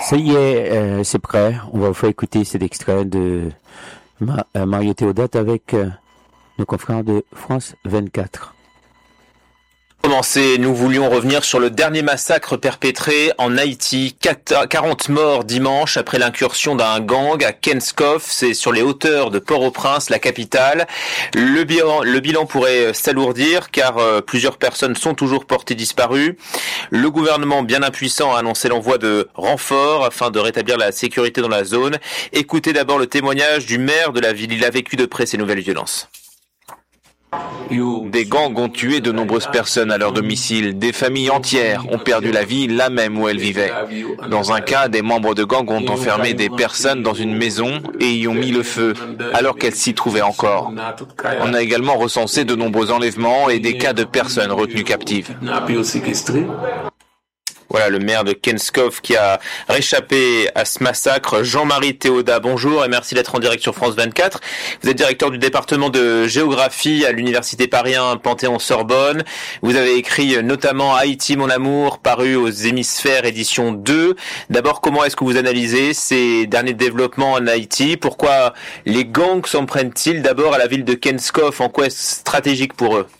Ça y est, c'est prêt. On va vous faire écouter cet extrait de Mario Théodate avec nos confrères de France 24. Nous voulions revenir sur le dernier massacre perpétré en Haïti. 40 morts dimanche après l'incursion d'un gang à Kenskoff, c'est sur les hauteurs de Port-au-Prince, la capitale. Le bilan pourrait s'alourdir car plusieurs personnes sont toujours portées disparues. Le gouvernement, bien impuissant, a annoncé l'envoi de renforts afin de rétablir la sécurité dans la zone. Écoutez d'abord le témoignage du maire de la ville. Il a vécu de près ces nouvelles violences. Des gangs ont tué de nombreuses personnes à leur domicile. Des familles entières ont perdu la vie là même où elles vivaient. Dans un cas, des membres de gangs ont enfermé des personnes dans une maison et y ont mis le feu, alors qu'elles s'y trouvaient encore. On a également recensé de nombreux enlèvements et des cas de personnes retenues captives. Voilà le maire de Kenskoff qui a réchappé à ce massacre. Jean-Marie Théodat, bonjour et merci d'être en direct sur France 24. Vous êtes directeur du département de géographie à l'université Paris 1 Panthéon-Sorbonne. Vous avez écrit notamment Haïti, mon amour, paru aux Hémisphères édition 2. D'abord, comment est-ce que vous analysez ces derniers développements en Haïti? Pourquoi les gangs s'en prennent-ils d'abord à la ville de Kenskoff? En quoi est-ce stratégique pour eux?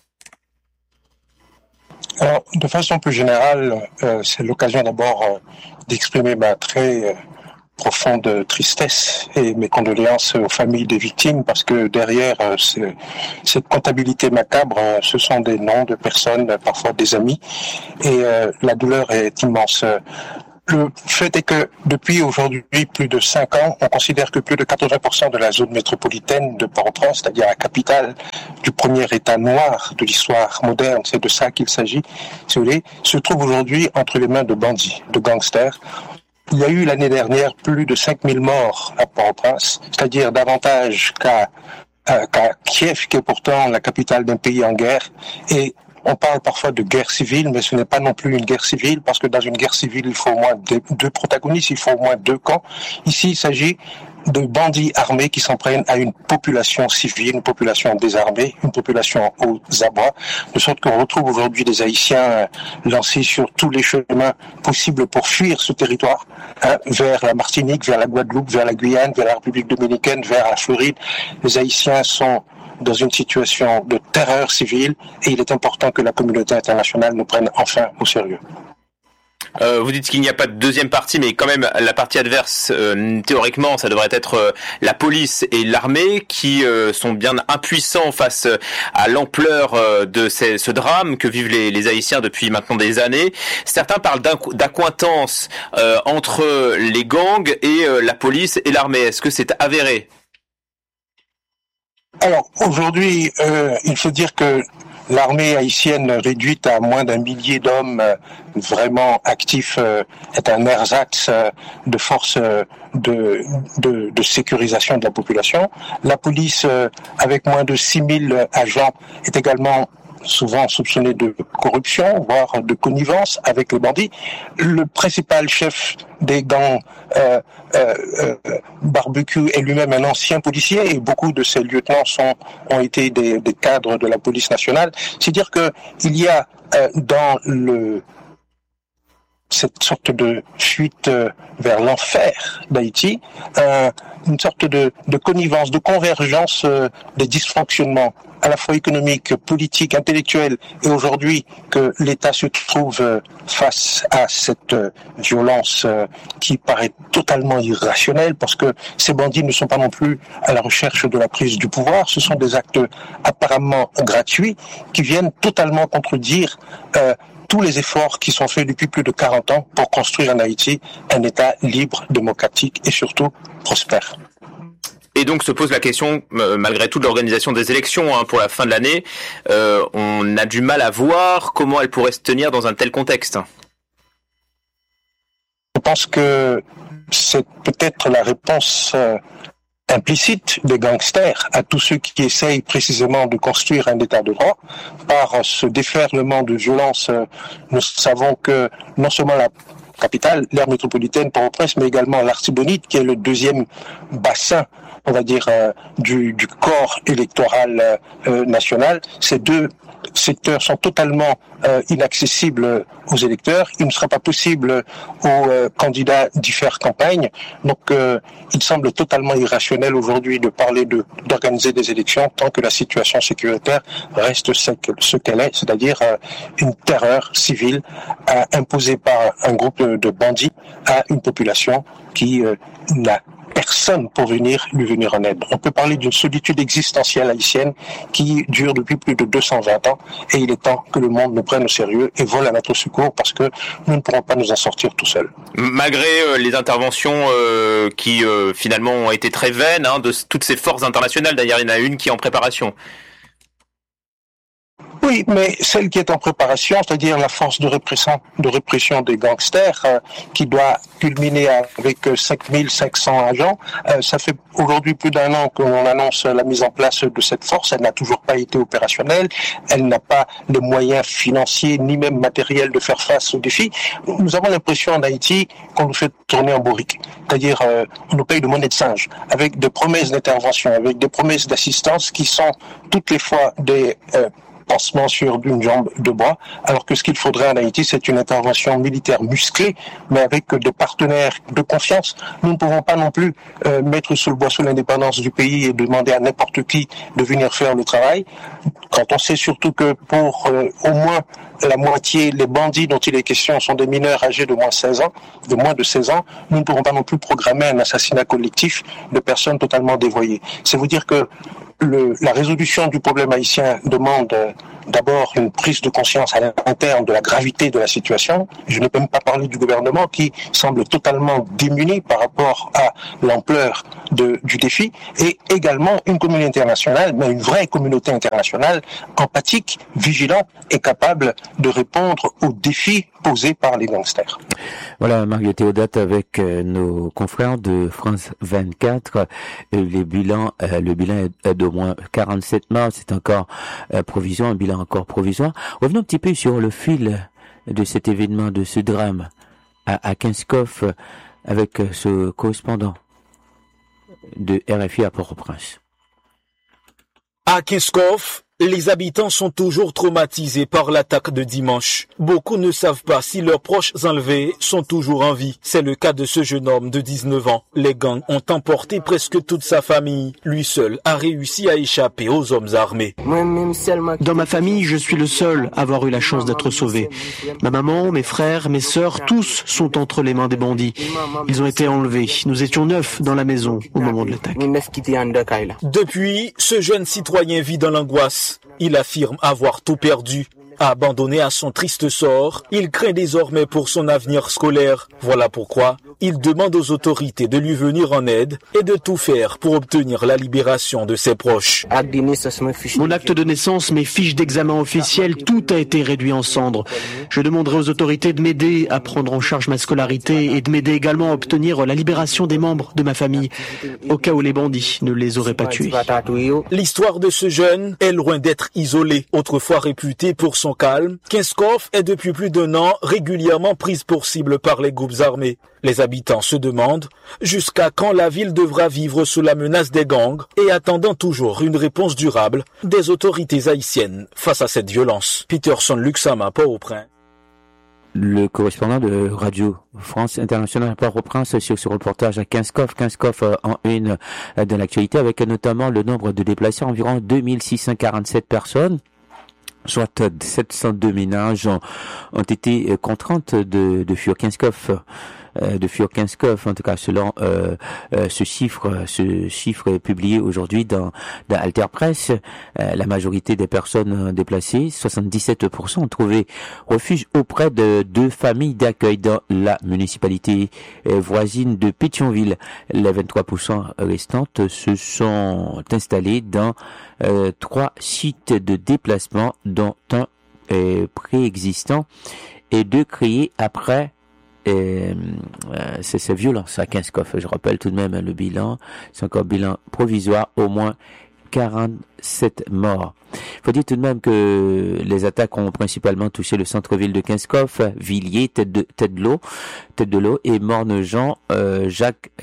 Alors, de façon plus générale, c'est l'occasion d'abord d'exprimer ma très profonde tristesse et mes condoléances aux familles des victimes parce que derrière cette comptabilité macabre, ce sont des noms de personnes, parfois des amis, et la douleur est immense. Le fait est que depuis aujourd'hui plus de 5 ans, on considère que plus de 80% de la zone métropolitaine de Port-au-Prince, c'est-à-dire la capitale du premier État noir de l'histoire moderne, c'est de ça qu'il s'agit, si vous voulez, se trouve aujourd'hui entre les mains de bandits, de gangsters. Il y a eu l'année dernière plus de 5000 morts à Port-au-Prince, c'est-à-dire davantage qu'à Kiev, qui est pourtant la capitale d'un pays en guerre, et on parle parfois de guerre civile, mais ce n'est pas non plus une guerre civile, parce que dans une guerre civile, il faut au moins deux protagonistes, il faut au moins 2 camps. Ici, il s'agit de bandits armés qui s'en prennent à une population civile, une population désarmée, une population aux abois, de sorte qu'on retrouve aujourd'hui des Haïtiens lancés sur tous les chemins possibles pour fuir ce territoire, vers la Martinique, vers la Guadeloupe, vers la Guyane, vers la République dominicaine, vers la Floride. Les Haïtiens sont dans une situation de terreur civile et il est important que la communauté internationale nous prenne enfin au sérieux. Vous dites qu'il n'y a pas de deuxième partie, mais quand même la partie adverse, théoriquement, ça devrait être la police et l'armée qui sont bien impuissants face à l'ampleur de ce drame que vivent les Haïtiens depuis maintenant des années. Certains parlent d'accointance entre les gangs et la police et l'armée. Est-ce que c'est avéré? Alors aujourd'hui, il faut dire que l'armée haïtienne réduite à moins d'1 millier d'hommes vraiment actifs est un ersatz de force de sécurisation de la population. La police, avec moins de 6000 agents, est également souvent soupçonnée de corruption, voire de connivence avec les bandits. Le principal chef des gangs, Barbecue, est lui-même un ancien policier et beaucoup de ses lieutenants ont été des cadres de la police nationale. C'est dire que il y a dans cette sorte de fuite vers l'enfer d'Haïti, une sorte de connivence, de convergence des dysfonctionnements à la fois économiques, politiques, intellectuels, et aujourd'hui que l'État se trouve face à cette violence qui paraît totalement irrationnelle, parce que ces bandits ne sont pas non plus à la recherche de la prise du pouvoir, ce sont des actes apparemment gratuits qui viennent totalement contredire tous les efforts qui sont faits depuis plus de 40 ans pour construire en Haïti un État libre, démocratique et surtout prospère. Et donc se pose la question, malgré tout, de l'organisation des élections pour la fin de l'année. On a du mal à voir comment elle pourrait se tenir dans un tel contexte. Je pense que c'est peut-être la réponse implicite des gangsters à tous ceux qui essayent précisément de construire un état de droit. Par ce déferlement de violence, nous savons que non seulement la capitale, l'aire métropolitaine Port-au-Prince, mais également l'Artibonite, qui est le deuxième bassin, on va dire, du corps électoral national. Ces deux secteurs sont totalement inaccessibles aux électeurs. Il ne sera pas possible aux candidats d'y faire campagne. Donc, il semble totalement irrationnel aujourd'hui de parler d'organiser des élections tant que la situation sécuritaire reste ce qu'elle est, c'est-à-dire une terreur civile imposée par un groupe de bandits à une population qui n'a personne pour lui venir en aide. On peut parler d'une solitude existentielle haïtienne qui dure depuis plus de 220 ans et il est temps que le monde nous prenne au sérieux et vole à notre secours parce que nous ne pourrons pas nous en sortir tout seuls. Malgré les interventions qui finalement ont été très vaines de toutes ces forces internationales, d'ailleurs il y en a une qui est en préparation. Oui, mais celle qui est en préparation, c'est-à-dire la force de répression des gangsters, qui doit culminer avec 5500 agents, ça fait aujourd'hui plus d'un an qu'on annonce la mise en place de cette force. Elle n'a toujours pas été opérationnelle. Elle n'a pas les moyens financiers ni même matériels de faire face aux défis. Nous avons l'impression en Haïti qu'on nous fait tourner en bourrique. C'est-à-dire, on nous paye de monnaie de singe, avec des promesses d'intervention, avec des promesses d'assistance qui sont toutes les fois des pansement sur une jambe de bois, alors que ce qu'il faudrait en Haïti, c'est une intervention militaire musclée, mais avec des partenaires de confiance. Nous ne pouvons pas non plus mettre sous le boisseau l'indépendance du pays et demander à n'importe qui de venir faire le travail, quand on sait surtout que pour au moins la moitié, les bandits dont il est question sont des mineurs âgés de moins de 16 ans, nous ne pourrons pas non plus programmer un assassinat collectif de personnes totalement dévoyées. C'est vous dire que la résolution du problème haïtien demande d'abord une prise de conscience à l'interne de la gravité de la situation. Je ne peux même pas parler du gouvernement qui semble totalement démuni par rapport à l'ampleur du défi, et également une communauté internationale, mais une vraie communauté internationale empathique, vigilante et capable de répondre aux défis posés par les gangsters. Voilà, Mario Théodate avec nos confrères de France 24. Le bilan est d'au moins 47 morts. C'est encore provisoire, un bilan encore provisoire. Revenons un petit peu sur le fil de cet événement, de ce drame à Kinskov avec ce correspondant de RFI à Port-au-Prince. À Kinskov, les habitants sont toujours traumatisés par l'attaque de dimanche. Beaucoup ne savent pas si leurs proches enlevés sont toujours en vie. C'est le cas de ce jeune homme de 19 ans. Les gangs ont emporté presque toute sa famille. Lui seul a réussi à échapper aux hommes armés. Dans ma famille, je suis le seul à avoir eu la chance d'être sauvé. Ma maman, mes frères, mes sœurs, tous sont entre les mains des bandits. Ils ont été enlevés. Nous étions 9 dans la maison au moment de l'attaque. Depuis, ce jeune citoyen vit dans l'angoisse. Il affirme avoir tout perdu. Abandonné à son triste sort, il craint désormais pour son avenir scolaire. Voilà pourquoi il demande aux autorités de lui venir en aide et de tout faire pour obtenir la libération de ses proches. Mon acte de naissance, mes fiches d'examen officielles, tout a été réduit en cendres. Je demanderai aux autorités de m'aider à prendre en charge ma scolarité et de m'aider également à obtenir la libération des membres de ma famille, au cas où les bandits ne les auraient pas tués. L'histoire de ce jeune est loin d'être isolée. Autrefois réputé pour son calme, Kinskov est depuis plus d'1 an régulièrement prise pour cible par les groupes armés. Les habitants se demandent jusqu'à quand la ville devra vivre sous la menace des gangs et attendant toujours une réponse durable des autorités haïtiennes face à cette violence. Peterson Luxama, Port-au-Prince. Le correspondant de Radio France Internationale à Port-au-Prince sur ce reportage à Kinskov en une de l'actualité, avec notamment le nombre de déplacés, environ 2647 personnes. Soit 702 ménages ont été contraintes de fuir Kinskov. En tout cas selon ce chiffre publié aujourd'hui dans Alter Press. La majorité des personnes déplacées, 77%, ont trouvé refuge auprès de 2 familles d'accueil dans la municipalité voisine de Pétionville. Les 23% restantes se sont installées dans 3 sites de déplacement, dont un préexistant et 2 créés après ces violences à Kinskov. Je rappelle tout de même le bilan, c'est encore un bilan provisoire, au moins 47 morts. Il faut dire tout de même que les attaques ont principalement touché le centre-ville de Kinskov, Villiers, Tête de l'eau et Morne Jean-Jacques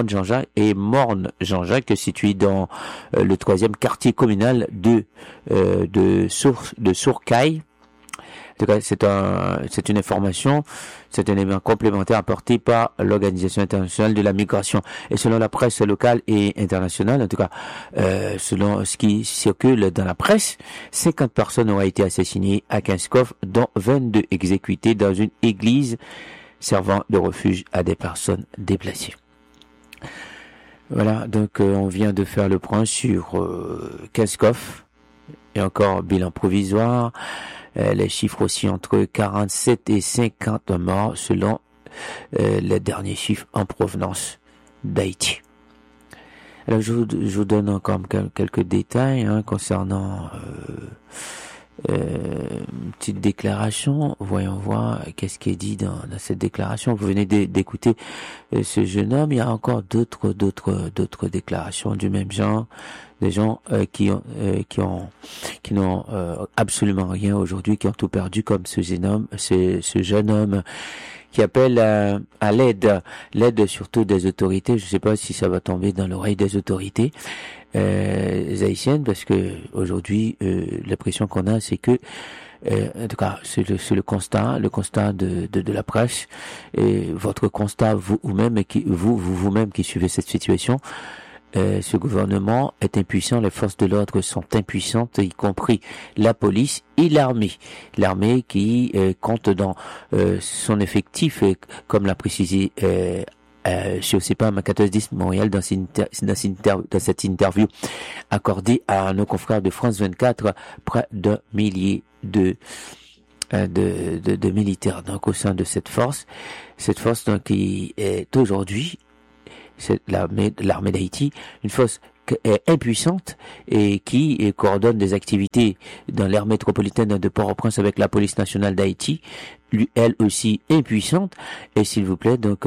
situé dans le 3e quartier communal de Sourcaille. En tout cas, c'est une information, c'est un élément complémentaire apporté par l'Organisation internationale de la migration. Et selon la presse locale et internationale, en tout cas, selon ce qui circule dans la presse, 50 personnes auraient été assassinées à Kinskov, dont 22 exécutées dans une église servant de refuge à des personnes déplacées. Voilà, donc on vient de faire le point sur Kinskov, et encore bilan provisoire. Les chiffres aussi entre 47 et 50 morts selon les derniers chiffres en provenance d'Haïti. Alors je vous donne encore quelques détails concernant une petite déclaration. Voyons voir qu'est-ce qui est dit dans cette déclaration. Vous venez d'écouter ce jeune homme. Il y a encore d'autres déclarations du même genre. Des gens qui n'ont absolument rien aujourd'hui, qui ont tout perdu, comme ce jeune homme qui appelle à l'aide surtout des autorités. Je ne sais pas si ça va tomber dans l'oreille des autorités haïtiennes, parce que aujourd'hui l'impression qu'on a, c'est que en tout cas c'est le constat de la presse, et votre constat vous-même qui suivez cette situation. Ce gouvernement est impuissant, les forces de l'ordre sont impuissantes, y compris la police et l'armée. L'armée qui compte dans son effectif, comme l'a précisé sur CEPAM 1410 Montréal dans cette interview accordée à nos confrères de France 24, près d'un millier de militaires donc au sein de cette force donc qui est aujourd'hui l'armée d'Haïti, une force impuissante et qui coordonne des activités dans l'aire métropolitaine de Port-au-Prince avec la police nationale d'Haïti, elle aussi impuissante. Et s'il vous plaît, donc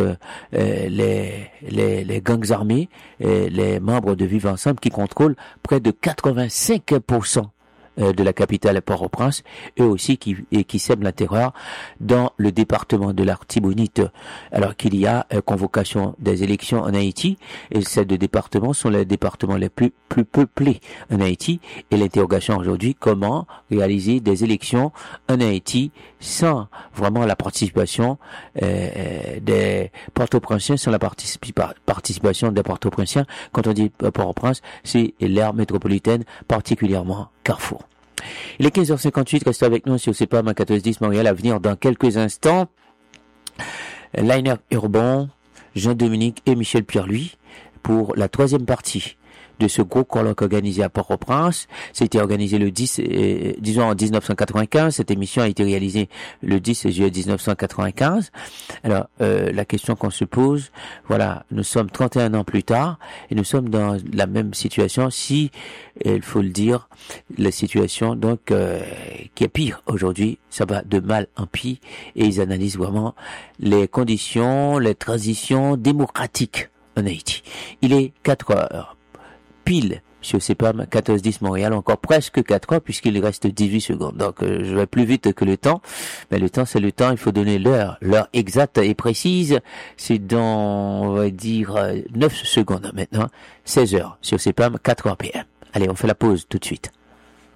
les gangs armés, les membres de Vivre Ensemble qui contrôlent près de 85% de la capitale Port-au-Prince, eux aussi qui sèment la terreur dans le département de l'Artibonite, alors qu'il y a convocation des élections en Haïti, et ces deux départements sont les départements les plus peuplés en Haïti, et l'interrogation aujourd'hui, comment réaliser des élections en Haïti sans vraiment la participation des Port-au-Prinциens, sans la participation des Port-au-Prinциens. Quand on dit Port-au-Prince, c'est l'aire métropolitaine, particulièrement Carrefour. Il est 15h58, restez avec nous sur CEPAM 1410 Montréal. À venir dans quelques instants, Liner Urban, Jean-Dominique et Michel Pierre-Louis pour la 3e partie de ce gros colloque organisé à Port-au-Prince. C'était organisé en 1995. Cette émission a été réalisée le 10 juillet 1995. Alors, la question qu'on se pose, voilà, nous sommes 31 ans plus tard et nous sommes dans la même situation, si, il faut le dire, la situation donc qui est pire aujourd'hui, ça va de mal en pire, et ils analysent vraiment les conditions, les transitions démocratiques en Haïti. Il est 4 heures. Pile sur CEPAM 1410 Montréal, encore presque 4 heures puisqu'il reste 18 secondes. Donc je vais plus vite que le temps, mais le temps c'est le temps, il faut donner l'heure exacte et précise, c'est dans, on va dire, 9 secondes maintenant, 16 heures sur CEPAM 4 heures PM. Allez, on fait la pause tout de suite.